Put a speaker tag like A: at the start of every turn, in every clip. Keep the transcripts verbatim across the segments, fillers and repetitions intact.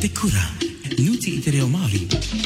A: Te kura, nuti i te reo Māori.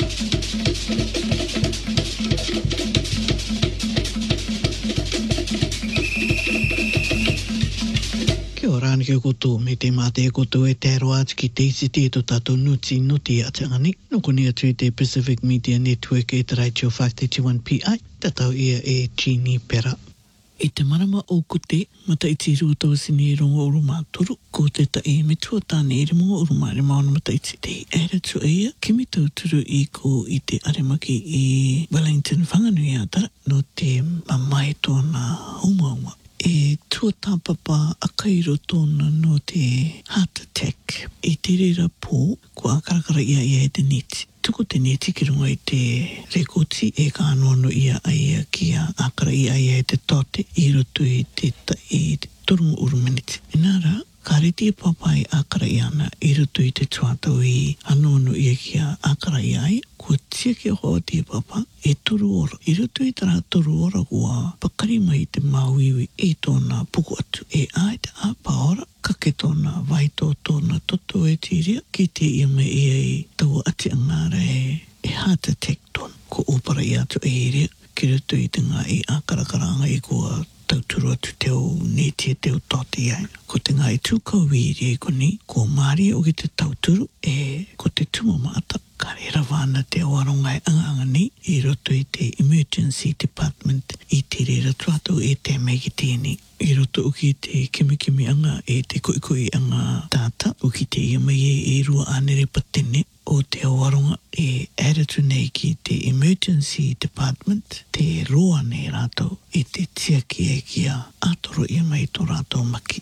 B: Kia ora ni kia koutou me te mā te koutou e te aroa atu ki te isi te to tātou nuti nuti a te ngani. Noko ni atu i te Pacific Media Network e te Radio five thirty-one P I. Tatau ia e Jeannie Pera. I te marama o kute, mata i te rūtau sini e rongo uru mātoru, ko te ta e me tua tāne e ringo uru māre mauna mata i te te ere tu eia, kimi tau turu i ko i te aremaki i Wellington Whanganui atara, no te mamai tōna umauma. E tua tāpapa a kairo tōna no te heart attack. I te rera pō, ko akarakara ia ia e te neti. Tuko te neti ki runga i te rekoti e ka anoano ia aia ki a akara ia ia e te tote i roto i te ta i te turungu uru miniti. Inara, ka reti e papai akara i ana i roto i te tuatau i anoano ia ki a akara ia ai, ko tia ki a hoa te papa e turu ora. I roto i tara turu ora kua pakari mai te mauiwi i tōna puku atu e ai te apa ora. Kake tōna waito tōna toto e tiria ki te ia me ia i tau ati angara e, e heart attack tōna. Ko opara i atu e iria ki roto i te ngā i akarakaranga i kua tauturu atu teo neti e teo tōti ai. Ko te ngā i tūkau wiri e koni, ko Māori o ki te tauturu e ko te tumamata. Ka rera wāna te awarongai anga ni i roto i te Emergency Department i te rera tuatau e te mei ki tēni. I roto o ki te kimikimi anga e te koikoi anga tāta o ki te iamai e e rua anere patene o te awaronga e aratu nei ki te Emergency Department te roa nei rātou i te tiaki e kia atoro iamai tō rātou maki.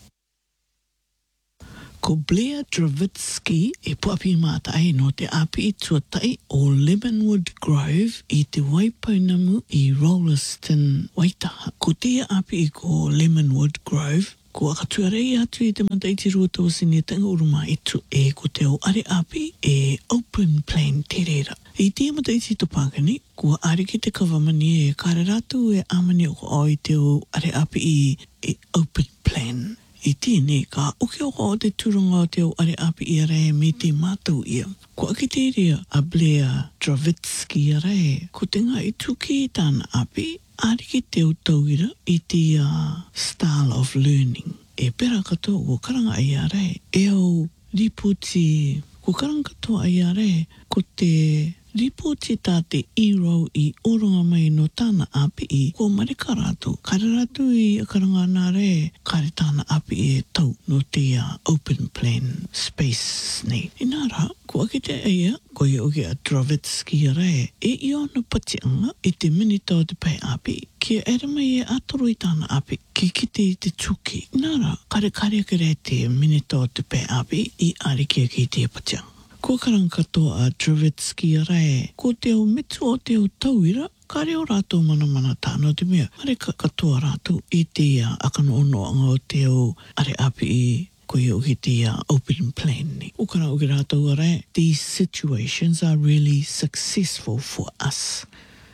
B: Ko Blair Dravitsky e puapi māta ai no te api i tuatai o Lemonwood Grove i te Waipounamu i Rolleston, Waitaha. Ko te api i ko Lemonwood Grove, ko akatuarei atu i te mataiti ruata o sini tanga uruma itu e ko te o are api e Open Plan te reira. I te mataiti to Pākani, ko are ki te kawamani e kare ratu e amani o ko oi te o are api i e Open Plan. I tēnei ka uke o o te turunga o te o are api i arai me te mātou ia. Ko aki te rea a Blair Dravitsky arai, ko te ngā i tuki i tāna api, ariki te o tauira i te uh, style of learning. E pera katoa ko karanga ai arai, e au ripoti, ko karanga katoa ai arai, ko te ripoti tā te iro i oronga mai no tāna api i ko marika rātou. Kare rātou i akaranga nā re, kare tāna api i e tau no te uh, Open Plan space nei. Inara, ko ake te eia, ko i oke a Dravitsky arai, e i ona patianga i te minita o te pai api, ki ere mai e atoro i tāna api, ki kite i te tuki. Inara, kare kare ake re te minita o te pai api, i ariki ake i te patianga. Ko karang katoa a Dravitsky arai, ko te o metu o te o tauira, ka reo rātou mana mana tāno te mea. Are ka katoa rātou i te uh, akano ono anga o te o are api i ko i o ki te uh, Open Plan ni. O kara o ki rātou arai, these situations are really successful for us.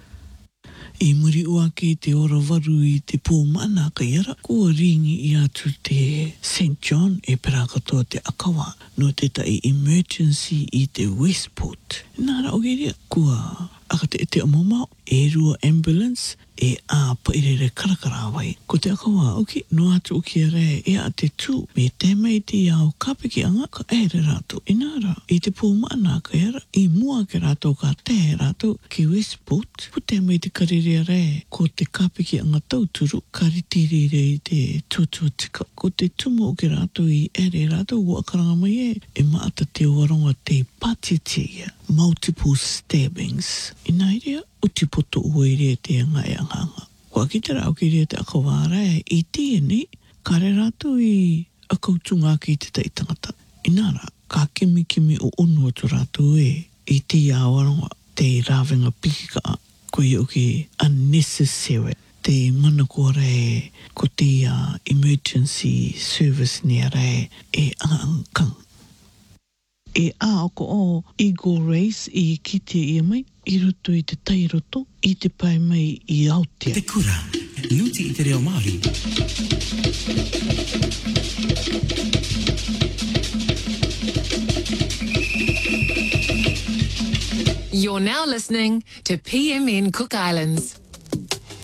B: I muri ua ki te ora waru i te pōmana ka iara, kua ringi i atu te Saint John e pera katoa te akawa no te tai emergency i te Westport. Nara o geria, kua akate e te omomao, e rua ambulance, e a pairere karakara wai. Ko te akawa, oki, no atu o ki re, e a te tū, me te mei te iau kapiki anga, ka ere rātou. Inara, i te pōmana ka iara, i mua ke rātou ka te rātou ki Westport, pu te mei te karere re, ko te kapiki anga tauturu, ka ritirire i te tūtuatika. Ko te tumu o ki rātou i ere rātou, o akaranga mai e, e maata te waronga te patitia, multiple stabbings. Inairia, uti poto uere te ngai anganga. Kua ki te rau ki rea te akawāra e, i tēnei, kare rātou i a kautunga ki te taitangata. Inara, ka kimi kimi o ono atu rātou e, i te iawaronga, te rāwenga pikika, ko i o ki unnecessary, te mana kua re, ko te uh, emergency service ni a re, e angangkang. E a oko o Eagle Race i kite i mai, i roto i te tairoto, i te pai mai i Aotea.
A: Te kura, nuti i te reo Māori.
C: You're now listening to P M N Cook Islands.